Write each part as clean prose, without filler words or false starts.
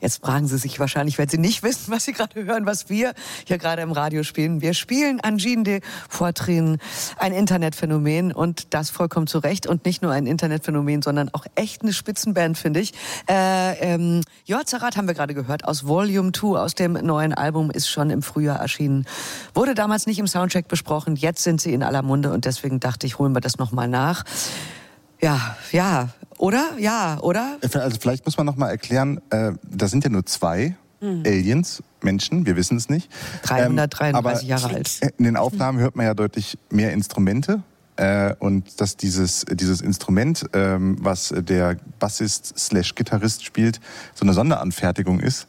Jetzt fragen Sie sich wahrscheinlich, wenn Sie nicht wissen, was Sie gerade hören, was wir hier gerade im Radio spielen. Wir spielen Angine de Poitrine, ein Internetphänomen und das vollkommen zu Recht. Und nicht nur ein Internetphänomen, sondern auch echt eine Spitzenband, finde ich. Jörzarat haben wir gerade gehört aus Volume 2, aus dem neuen Album, ist schon im Frühjahr erschienen. Wurde damals nicht im Soundcheck besprochen, jetzt sind sie in aller Munde und deswegen dachte ich, holen wir das nochmal nach. Ja, oder? Also vielleicht muss man noch mal erklären, da sind ja nur zwei Aliens, Menschen, wir wissen es nicht. 333 Jahre alt. In den Aufnahmen hört man ja deutlich mehr Instrumente. Und dass dieses Instrument, was der Bassist/Gitarrist spielt, so eine Sonderanfertigung ist.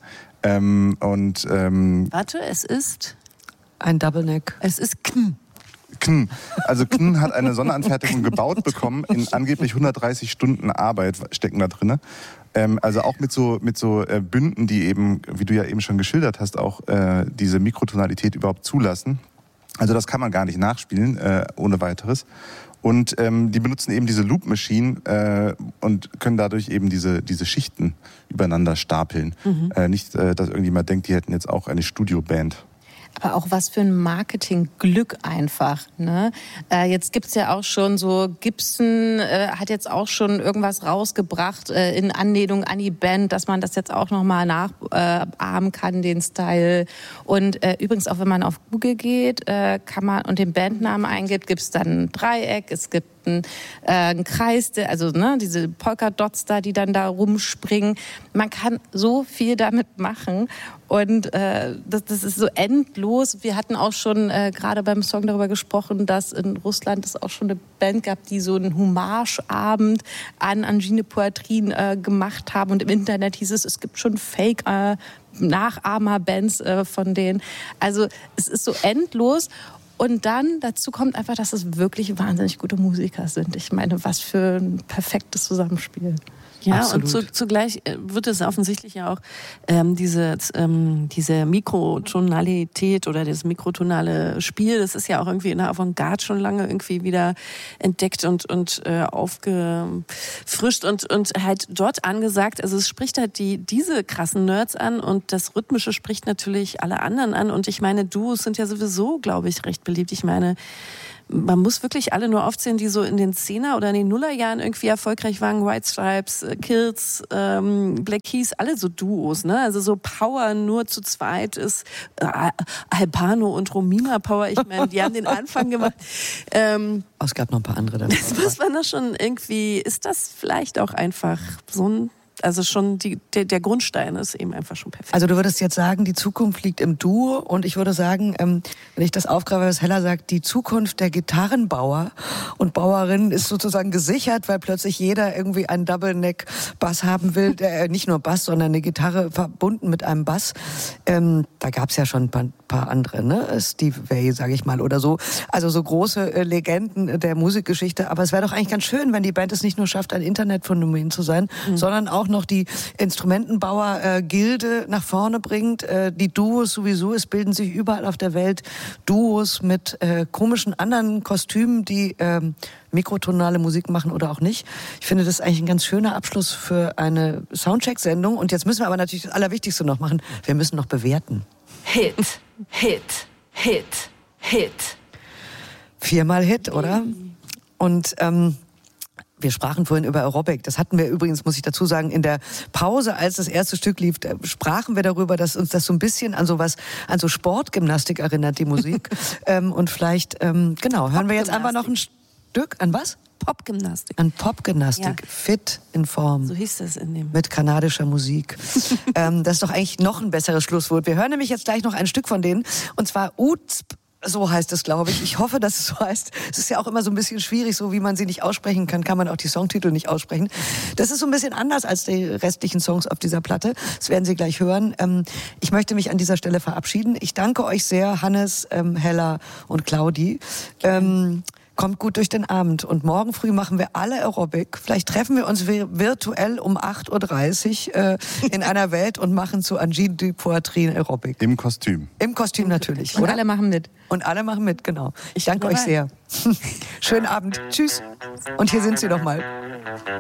Warte, es ist... Ein Double Neck. Es ist Kn. Also Kn hat eine Sonderanfertigung gebaut bekommen, in angeblich 130 Stunden Arbeit stecken da drin. Also auch mit so Bünden, die eben, wie du ja eben schon geschildert hast, auch diese Mikrotonalität überhaupt zulassen. Also das kann man gar nicht nachspielen, ohne weiteres. Und die benutzen eben diese Loop Machine und können dadurch eben diese Schichten übereinander stapeln. Nicht, dass irgendjemand denkt, die hätten jetzt auch eine Studioband. Aber auch was für ein Marketingglück einfach. Ne? Jetzt gibt's ja auch schon so, Gibson hat jetzt auch schon irgendwas rausgebracht in Anlehnung an die Band, dass man das jetzt auch nochmal nachahmen kann, den Style. Und übrigens auch, wenn man auf Google geht, kann man und den Bandnamen eingibt, gibt's dann ein Dreieck, es gibt ein Kreis, also diese Polka-Dots da, die dann da rumspringen. Man kann so viel damit machen und das ist so endlos. Wir hatten auch schon gerade beim Song darüber gesprochen, dass in Russland es auch schon eine Band gab, die so einen Hommageabend an Angine de Poitrine gemacht haben und im Internet hieß es gibt schon Fake Nachahmer-Bands von denen. Also es ist so endlos. Und dann dazu kommt einfach, dass es wirklich wahnsinnig gute Musiker sind. Ich meine, was für ein perfektes Zusammenspiel. Ja, Absolut. und zugleich wird es offensichtlich ja auch diese Mikrotonalität oder das mikrotonale Spiel, das ist ja auch irgendwie in der Avantgarde schon lange irgendwie wieder entdeckt und aufgefrischt und halt dort angesagt. Also es spricht halt diese krassen Nerds an und das Rhythmische spricht natürlich alle anderen an. Und ich meine, Duos sind ja sowieso, glaube ich, recht beliebt. Ich meine, man muss wirklich alle nur aufzählen, die so in den 10er oder in den Nullerjahren irgendwie erfolgreich waren. White Stripes, Kills, Black Keys, alle so Duos, ne? Also so Power nur zu zweit ist Albano und Romina Power. Ich meine, die haben den Anfang gemacht. Es gab noch ein paar andere dann. Das muss man doch schon irgendwie, ist das vielleicht auch einfach so ein, also schon der Grundstein ist eben einfach schon perfekt. Also du würdest jetzt sagen, die Zukunft liegt im Duo und ich würde sagen, wenn ich das aufgreife, was Hella sagt, die Zukunft der Gitarrenbauer und Bauerinnen ist sozusagen gesichert, weil plötzlich jeder irgendwie einen Double-Neck-Bass haben will, nicht nur Bass, sondern eine Gitarre verbunden mit einem Bass. Da gab's ja schon ein paar andere, ne? Steve Vai, sage ich mal, oder so. Also so große Legenden der Musikgeschichte. Aber es wäre doch eigentlich ganz schön, wenn die Band es nicht nur schafft, ein Internetphänomen zu sein, sondern auch noch die Instrumentenbauer-Gilde nach vorne bringt. Die Duos sowieso, es bilden sich überall auf der Welt Duos mit komischen anderen Kostümen, die mikrotonale Musik machen oder auch nicht. Ich finde, das ist eigentlich ein ganz schöner Abschluss für eine Soundcheck-Sendung. Und jetzt müssen wir aber natürlich das Allerwichtigste noch machen. Wir müssen noch bewerten. Hit, Hit, Hit, Hit. 4-mal Hit, oder? Und wir sprachen vorhin über Aerobic. Das hatten wir übrigens, muss ich dazu sagen, in der Pause, als das erste Stück lief, sprachen wir darüber, dass uns das so ein bisschen an so Sportgymnastik erinnert, die Musik. Und vielleicht, hören wir jetzt einfach noch ein Stück. An was? Popgymnastik. An Popgymnastik. Ja. Fit in Form. So hieß das in dem. Mit kanadischer Musik. Das ist doch eigentlich noch ein besseres Schlusswort. Wir hören nämlich jetzt gleich noch ein Stück von denen. Und zwar Uzp. So heißt es, glaube ich. Ich hoffe, dass es so heißt. Es ist ja auch immer so ein bisschen schwierig, so wie man sie nicht aussprechen kann, kann man auch die Songtitel nicht aussprechen. Das ist so ein bisschen anders als die restlichen Songs auf dieser Platte. Das werden Sie gleich hören. Ich möchte mich an dieser Stelle verabschieden. Ich danke euch sehr, Hannes, Hella und Claudi. Kommt gut durch den Abend. Und morgen früh machen wir alle Aerobic. Vielleicht treffen wir uns virtuell um 8.30 Uhr in einer Welt und machen zu Angine de Poitrine Aerobic. Im Kostüm. Im Kostüm natürlich. Und oder? alle machen mit. Und alle machen mit, genau. Ich danke euch sehr. Schönen Abend. Tschüss. Und hier sind sie nochmal.